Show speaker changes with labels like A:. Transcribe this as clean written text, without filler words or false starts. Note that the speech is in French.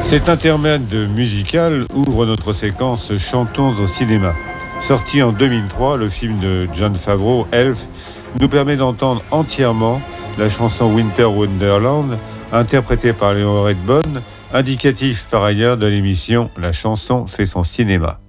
A: Cet intermède musical ouvre notre séquence Chantons au cinéma. Sorti en 2003, le film de Jon Favreau, Elf, nous permet d'entendre entièrement la chanson Winter Wonderland, interprétée par Léon Redbone, indicatif par ailleurs de l'émission La chanson fait son cinéma.